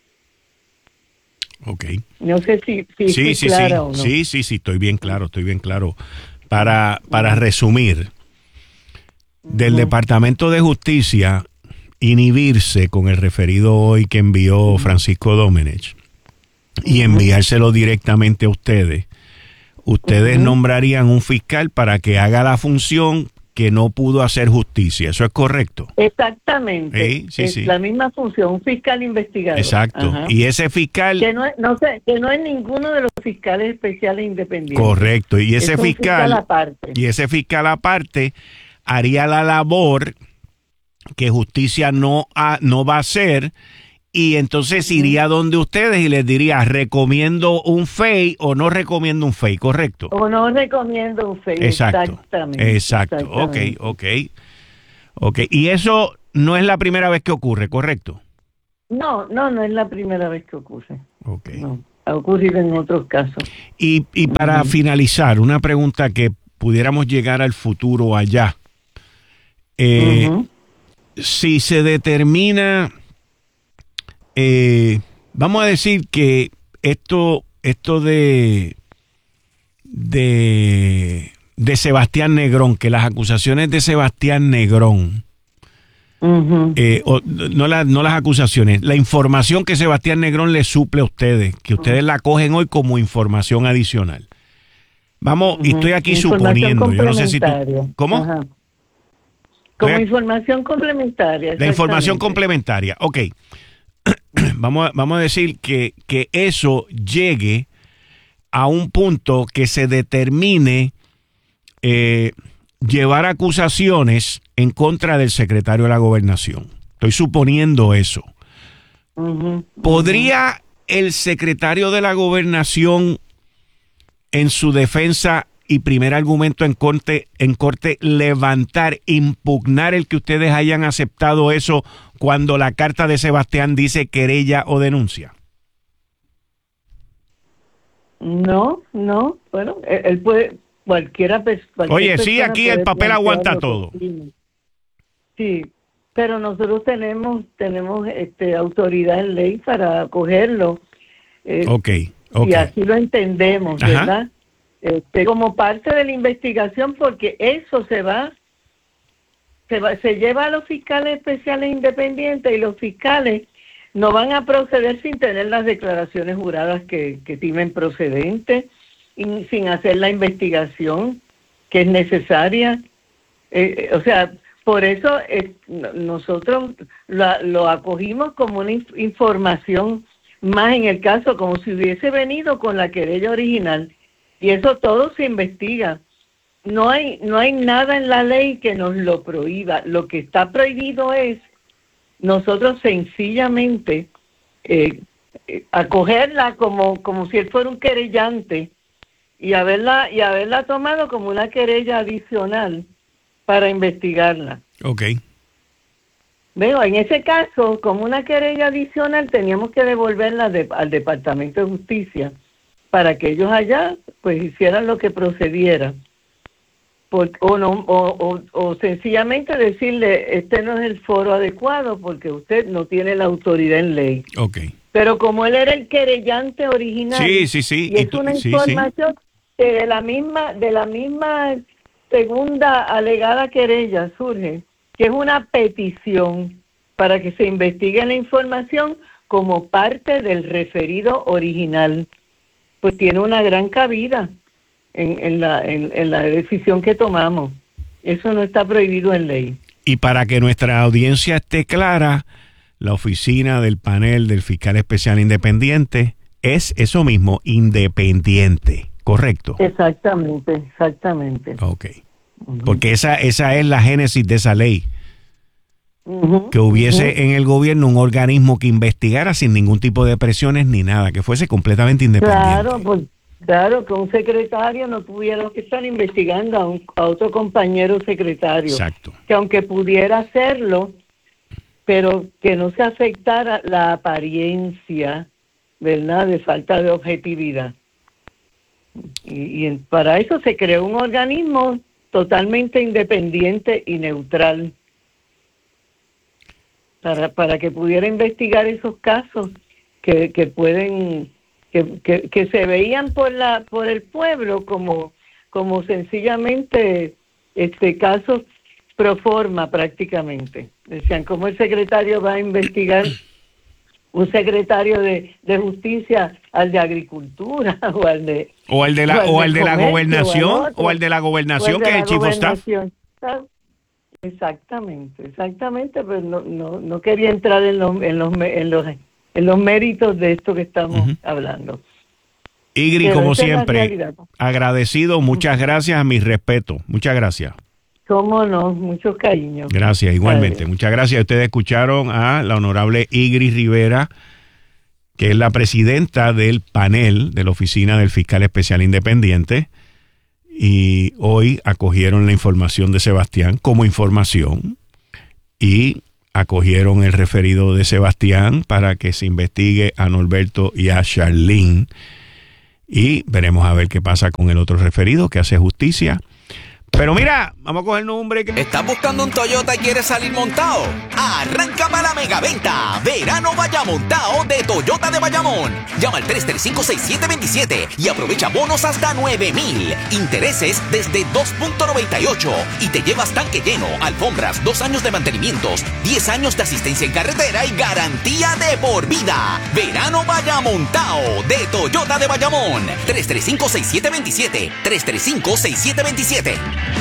Ok. No sé si, si sí, sí, sí, clara sí. o no. Sí, sí, sí, estoy bien claro, estoy bien claro. Para, para resumir, del uh-huh. Departamento de Justicia inhibirse con el referido hoy que envió Francisco Domenech uh-huh. y enviárselo directamente a ustedes, ustedes uh-huh. nombrarían un fiscal para que haga la función que no pudo hacer justicia. ¿Eso es correcto? Exactamente. ¿Eh? Sí, es sí. la misma función, un fiscal investigador. Exacto. Ajá. Y ese fiscal... Que no, es, no, sé, que no es ninguno de los fiscales especiales independientes. Correcto. Y ese es un fiscal... fiscal aparte. Y ese fiscal aparte haría la labor que justicia no, ha, no va a hacer, y entonces iría donde ustedes y les diría, recomiendo un F E I o no recomiendo un F E I, ¿correcto? O no recomiendo un F E I, Exacto, exactamente. Exacto, exactamente. ok, ok. Ok, y eso no es la primera vez que ocurre, ¿correcto? No, no, no es la primera vez que ocurre. Ok. No, ha ocurrido en otros casos. Y, y para uh-huh. finalizar, una pregunta que pudiéramos llegar al futuro allá. Eh, uh-huh. Si se determina, eh, vamos a decir que esto, esto de, de, de Sebastián Negrón, que las acusaciones de Sebastián Negrón, uh-huh. eh, o, no, la, no las acusaciones, la información que Sebastián Negrón le suple a ustedes, que ustedes la cogen hoy como información adicional. Vamos, uh-huh. y estoy aquí suponiendo, yo no sé si tú... ¿Cómo? Ajá. Como Oye, información complementaria. La información complementaria, ok. vamos, a, vamos a decir que, que eso llegue a un punto que se determine eh, llevar acusaciones en contra del secretario de la Gobernación. Estoy suponiendo eso. Uh-huh. ¿Podría el secretario de la Gobernación, en su defensa y primer argumento en corte, en corte, levantar, impugnar el que ustedes hayan aceptado eso cuando la carta de Sebastián dice querella o denuncia? No, no, bueno, él puede, cualquiera... Cualquier Oye, sí, aquí el papel aguanta todo. Sí, pero nosotros tenemos tenemos este, autoridad en ley para acogerlo. Eh, ok, ok. Y así lo entendemos, Ajá. ¿verdad? Este, como parte de la investigación, porque eso se va, se va, se lleva a los fiscales especiales independientes, y los fiscales no van a proceder sin tener las declaraciones juradas que, que estimen procedentes, y sin hacer la investigación que es necesaria. Eh, o sea, por eso eh, nosotros lo, lo acogimos como una inf- información más en el caso, como si hubiese venido con la querella original. Y eso todo se investiga. No hay no hay nada en la ley que nos lo prohíba. Lo que está prohibido es nosotros sencillamente eh, acogerla como como si él fuera un querellante y haberla y haberla tomado como una querella adicional para investigarla. Okay. Veo, en ese caso, como una querella adicional, teníamos que devolverla de, al Departamento de Justicia para que ellos allá pues hicieran lo que procediera. Por, o, no, o, o, o sencillamente decirle, este no es el foro adecuado porque usted no tiene la autoridad en ley. Okay. Pero como él era el querellante original, sí, sí, sí. y es y tú, una sí, información sí. de la misma de la misma segunda alegada querella surge, que es una petición para que se investigue la información como parte del referido original, pues tiene una gran cabida en, en, la, en, en la decisión que tomamos. Eso no está prohibido en ley. Y para que nuestra audiencia esté clara, la oficina del panel del fiscal especial independiente es eso mismo, independiente, ¿correcto? Exactamente, exactamente. Ok. Uh-huh. Porque esa, esa es la génesis de esa ley. Uh-huh. Que hubiese uh-huh. en el gobierno un organismo que investigara sin ningún tipo de presiones ni nada, que fuese completamente independiente. Claro, pues, claro, que un secretario no tuviera que estar investigando a, un, a otro compañero secretario. Exacto. Que aunque pudiera hacerlo, pero que no se afectara la apariencia, ¿verdad?, de falta de objetividad. Y, y para eso se creó un organismo totalmente independiente y neutral, para para que pudiera investigar esos casos que, que pueden que, que, que se veían por la por el pueblo como como sencillamente este casos pro forma prácticamente. Decían, ¿cómo el secretario va a investigar un secretario de, de justicia al de agricultura o al de o al de la o al de la gobernación o al de la gobernación que es el chief of staff? Exactamente, exactamente, pero no no no quería entrar en los en los en los en los méritos de esto que estamos uh-huh. hablando. Igri, como siempre, agradecido, muchas gracias, a mi respeto, muchas gracias. Cómo no, mucho cariño. Gracias, igualmente. Adiós. Muchas gracias. Ustedes escucharon a la honorable Igris Rivera, que es la presidenta del panel de la Oficina del Fiscal Especial Independiente, y hoy acogieron la información de Sebastián como información y acogieron el referido de Sebastián para que se investigue a Norberto y a Charlene, y veremos a ver qué pasa con el otro referido que hace justicia. Pero mira, vamos a coger nombre. Que... ¿Estás buscando un Toyota y quieres salir montado? Arranca para la megaventa. Verano vaya montado de Toyota de Bayamón. Llama al tres tres cinco, seis siete dos siete y aprovecha bonos hasta nueve mil. Intereses desde dos punto noventa y ocho. Y te llevas tanque lleno, alfombras, dos años de mantenimientos, diez años de asistencia en carretera y garantía de por vida. Verano vaya montado de Toyota de Bayamón. tres tres cinco, seis siete dos siete. tres tres cinco, seis siete dos siete.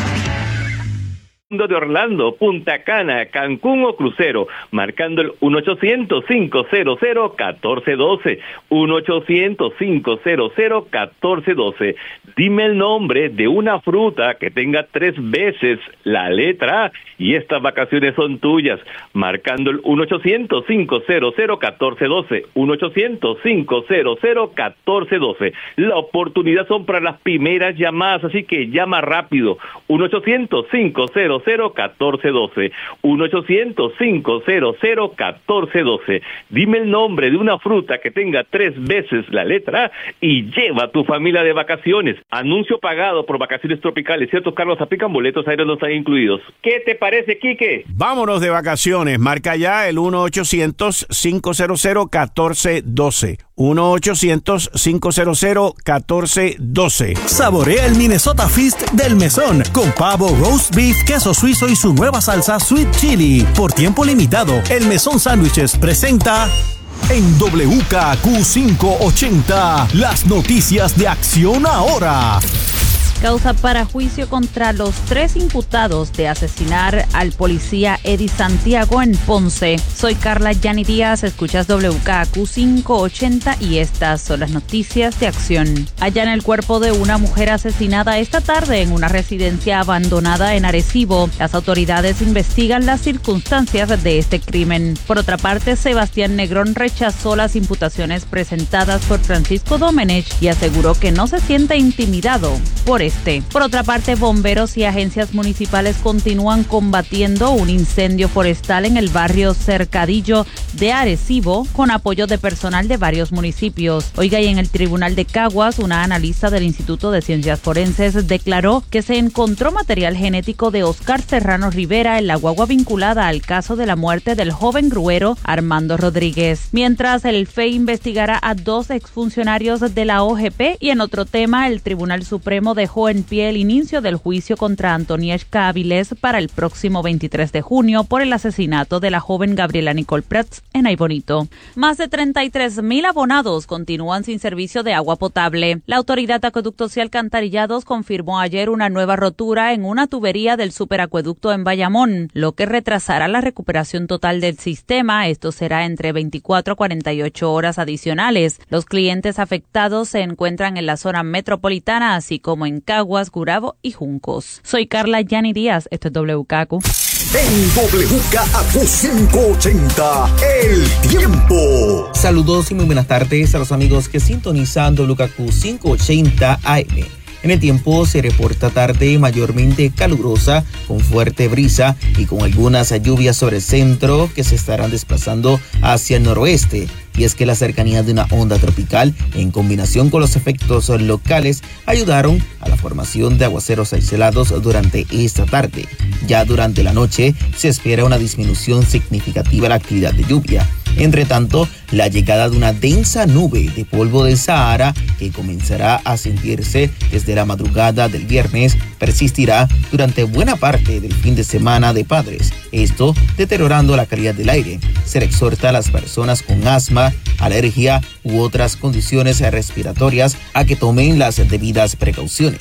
De Orlando, Punta Cana, Cancún o crucero, marcando el uno ochocientos, cinco cero cero, uno cuatro uno dos, uno ochocientos, cinco cero cero, uno cuatro uno dos. Dime el nombre de una fruta que tenga tres veces la letra A y estas vacaciones son tuyas, marcando el uno ochocientos, cinco cero cero, uno cuatro uno dos, uno ochocientos, cinco cero cero, uno cuatro uno dos. La oportunidad son para las primeras llamadas, así que llama rápido, uno ochocientos, cinco cero cero, uno cuatro uno dos, uno ochocientos, cinco cero cero, uno cuatro uno dos. Dime el nombre de una fruta que tenga tres veces la letra A y lleva a tu familia de vacaciones. Anuncio pagado por Vacaciones Tropicales. Ciertos cargos aplican, boletos aéreos no están incluidos. ¿Qué te parece, Quique? Vámonos de vacaciones. Marca ya el uno ochocientos, cinco cero cero, uno cuatro uno dos. uno ochocientos, cinco cero cero, uno cuatro uno dos. Saborea el Minnesota Feast del Mesón con pavo, roast beef, queso suizo y su nueva salsa Sweet Chili. Por tiempo limitado, el Mesón Sándwiches presenta... En W K Q quinientos ochenta, las noticias de Acción Ahora. Causa para juicio contra los tres imputados de asesinar al policía Eddie Santiago en Ponce. Soy Carla Yani Díaz, escuchas W K Q quinientos ochenta y estas son las noticias de Acción. Hallan el cuerpo de una mujer asesinada esta tarde en una residencia abandonada en Arecibo. Las autoridades investigan las circunstancias de este crimen. Por otra parte, Sebastián Negrón rechazó las imputaciones presentadas por Francisco Domenech y aseguró que no se siente intimidado por este. Por otra parte, bomberos y agencias municipales continúan combatiendo un incendio forestal en el barrio Cercadillo de Arecibo con apoyo de personal de varios municipios. Oiga, y en el Tribunal de Caguas, una analista del Instituto de Ciencias Forenses declaró que se encontró material genético de Oscar Serrano Rivera en la guagua vinculada al caso de la muerte del joven gruero Armando Rodríguez. Mientras, el F E I investigará a dos exfuncionarios de la O G P y en otro tema, el Tribunal Supremo dejó en pie el inicio del juicio contra Antonieshka Avilés para el próximo veintitrés de junio por el asesinato de la joven Gabriela Nicole Prats en Aybonito. Más de treinta y tres mil abonados continúan sin servicio de agua potable. La Autoridad de Acueductos y Alcantarillados confirmó ayer una nueva rotura en una tubería del superacueducto en Bayamón, lo que retrasará la recuperación total del sistema. Esto será entre veinticuatro a cuarenta y ocho horas adicionales. Los clientes afectados se encuentran en la zona metropolitana, así como en Caguas, Gurabo y Juncos. Soy Carla Yani Díaz, esto es W K Q. En W K Q quinientos ochenta, el tiempo. Saludos y muy buenas tardes a los amigos que sintonizan W K Q quinientos ochenta A M. En el tiempo se reporta tarde mayormente calurosa, con fuerte brisa y con algunas lluvias sobre el centro que se estarán desplazando hacia el noroeste. Y es que la cercanía de una onda tropical, en combinación con los efectos locales, ayudaron a la formación de aguaceros aislados durante esta tarde. Ya durante la noche se espera una disminución significativa de la actividad de lluvia. Entre tanto, la llegada de una densa nube de polvo del Sahara, que comenzará a sentirse desde la madrugada del viernes, persistirá durante buena parte del fin de semana de Padres. Esto deteriorando la calidad del aire. Se le exhorta a las personas con asma, alergia u otras condiciones respiratorias a que tomen las debidas precauciones.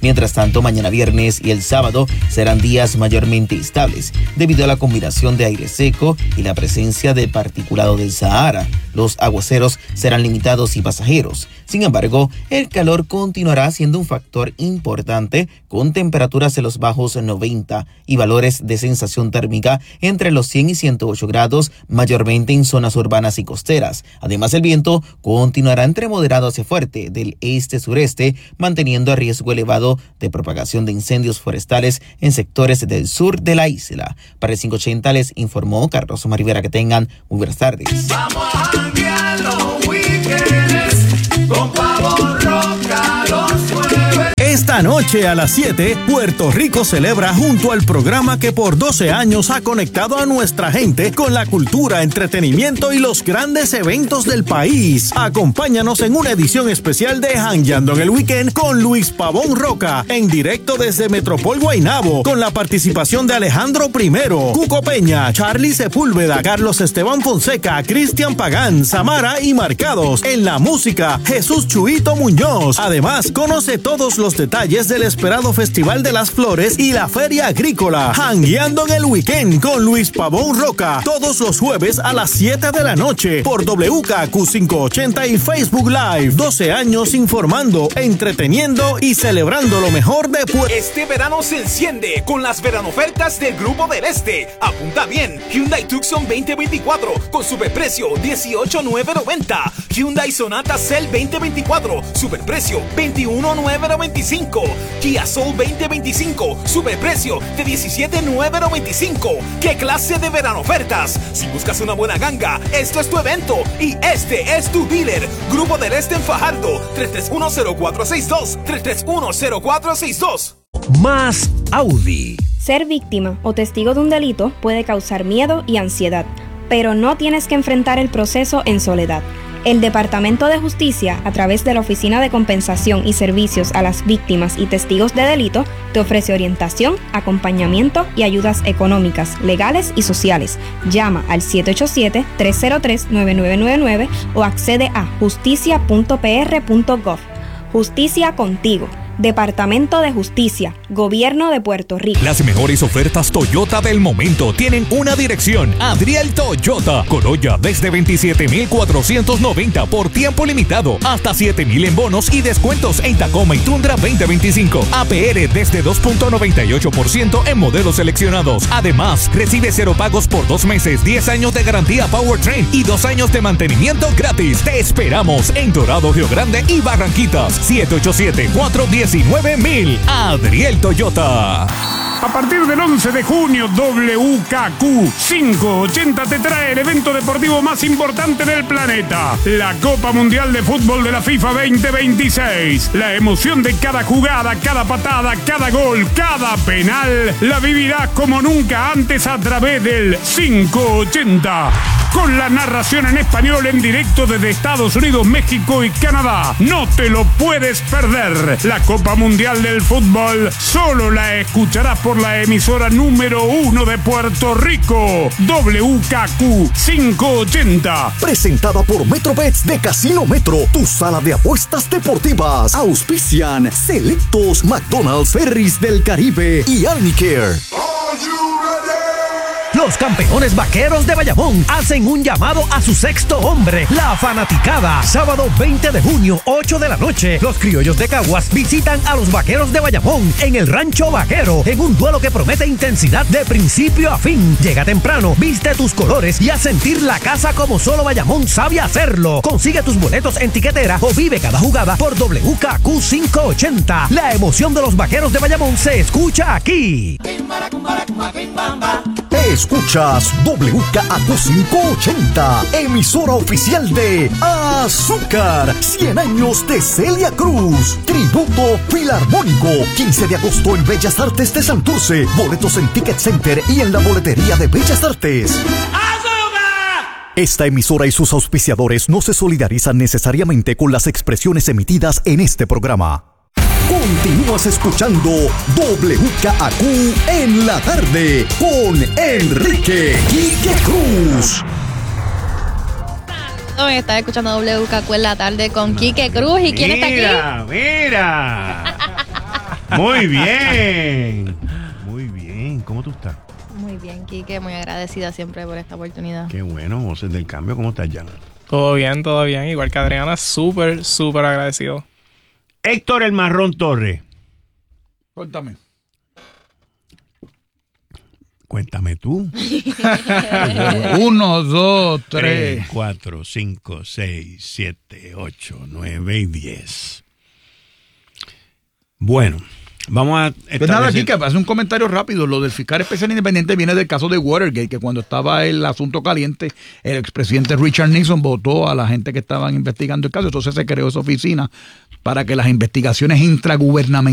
Mientras tanto, mañana viernes y el sábado serán días mayormente estables debido a la combinación de aire seco y la presencia de particulado del Sahara. Los aguaceros serán limitados y pasajeros. Sin embargo, el calor continuará siendo un factor importante con temperaturas en los bajos noventa y valores de sensación térmica entre los cien y ciento ocho grados, mayormente en zonas urbanas y costeras. Además, el viento continuará entre moderado hacia fuerte del este-sureste, manteniendo a riesgo elevado de propagación de incendios forestales en sectores del sur de la isla. Para el quinientos ochenta les informó Carlos Omar Rivera. Que tengan muy buenas tardes. Vamos a janguear los weekends con Pavo Roca los jueves. Esta noche a las siete, Puerto Rico celebra junto al programa que por doce años ha conectado a nuestra gente con la cultura, entretenimiento y los grandes eventos del país. Acompáñanos en una edición especial de Jangueando en el Weekend con Luis Pavón Roca, en directo desde Metropol Guaynabo, con la participación de Alejandro Primero, Cuco Peña, Charlie Sepúlveda, Carlos Esteban Fonseca, Cristian Pagán, Samara y Marcados. En la música, Jesús Chuito Muñoz. Además, conoce todos los detalles del esperado Festival de las Flores y la Feria Agrícola. Jangueando en el Weekend con Luis Pavón Roca, todos los jueves a las siete de la noche por W K Q quinientos ochenta y Facebook Live. doce años informando, entreteniendo y celebrando lo mejor de Puerto. Este verano se enciende con las veranofertas del Grupo del Este. Apunta bien, Hyundai Tucson veinte veinticuatro con superprecio dieciocho mil novecientos noventa. Hyundai Sonata Cell veinte veinticuatro, superprecio veintiuno mil novecientos veinticinco. Kia Soul veinte veinticinco, superprecio de diecisiete mil novecientos veinticinco. ¿Qué clase de verano ofertas? Si buscas una buena ganga, esto es tu evento y este es tu dealer. Grupo del Este en Fajardo, tres tres uno cero cuatro seis dos, tres tres uno cero cuatro seis dos. Más Audi. Ser víctima o testigo de un delito puede causar miedo y ansiedad, pero no tienes que enfrentar el proceso en soledad. El Departamento de Justicia, a través de la Oficina de Compensación y Servicios a las Víctimas y Testigos de Delito, te ofrece orientación, acompañamiento y ayudas económicas, legales y sociales. Llama al siete ocho siete, tres cero tres, nueve nueve nueve nueve o accede a justicia punto p r punto gov. Justicia contigo. Departamento de Justicia, Gobierno de Puerto Rico. Las mejores ofertas Toyota del momento tienen una dirección: Adriel Toyota. Corolla desde veintisiete mil cuatrocientos noventa por tiempo limitado, hasta siete mil en bonos y descuentos en Tacoma y Tundra veinte veinticinco. A P R desde dos punto noventa y ocho por ciento en modelos seleccionados. Además, recibe cero pagos por dos meses, diez años de garantía Powertrain y dos años de mantenimiento gratis. Te esperamos en Dorado, Río Grande y Barranquitas. siete ocho siete, cuatro uno cero, diecinueve mil. Adriel Toyota. A partir del once de junio, W K Q quinientos ochenta te trae el evento deportivo más importante del planeta, la Copa Mundial de Fútbol de la FIFA veinte veintiséis. La emoción de cada jugada, cada patada, cada gol, cada penal, la vivirás como nunca antes a través del quinientos ochenta. Con la narración en español en directo desde Estados Unidos, México y Canadá. No te lo puedes perder. La Copa Mundial del Fútbol solo la escucharás por la emisora número uno de Puerto Rico, W K Q quinientos ochenta. Presentada por Metrobets de Casino Metro, tu sala de apuestas deportivas. Auspician Selectos, McDonald's, Ferris del Caribe y Arnicare. Los campeones vaqueros de Bayamón hacen un llamado a su sexto hombre, la fanaticada. Sábado veinte de junio, ocho de la noche, los criollos de Caguas visitan a los vaqueros de Bayamón en el Rancho Vaquero, en un duelo que promete intensidad de principio a fin. Llega temprano, viste tus colores y haz sentir la casa como solo Bayamón sabe hacerlo. Consigue tus boletos en tiquetera o vive cada jugada por W K Q quinientos ochenta. La emoción de los vaqueros de Bayamón se escucha aquí. Escuchas W K Q quinientos ochenta, emisora oficial de Azúcar, cien años de Celia Cruz, tributo filarmónico, quince de agosto en Bellas Artes de Santurce, boletos en Ticket Center y en la boletería de Bellas Artes. Esta emisora y sus auspiciadores no se solidarizan necesariamente con las expresiones emitidas en este programa. Continúas escuchando W K Q en la tarde con Enrique Quique Cruz. Estás escuchando W K Q en la tarde con Quique Cruz. ¿Y quién está aquí? Mira, mira. Muy bien. Muy bien. ¿Cómo tú estás? Muy bien, Quique, muy agradecida siempre por esta oportunidad. Qué bueno, Voces del Cambio. ¿Cómo estás, Jan? Todo bien, todo bien. Igual que Adriana, súper, súper agradecido. Héctor El Marrón Torres. Cuéntame. Cuéntame tú. Uno, dos, tres. tres, cuatro, cinco, seis, siete, ocho, nueve y diez. Bueno, vamos a... Pues nada, aquí que hace un comentario rápido. Lo del fiscal especial independiente viene del caso de Watergate, que cuando estaba el asunto caliente, el expresidente Richard Nixon votó a la gente que estaban investigando el caso. Entonces se creó esa oficina para que las investigaciones intragubernamentales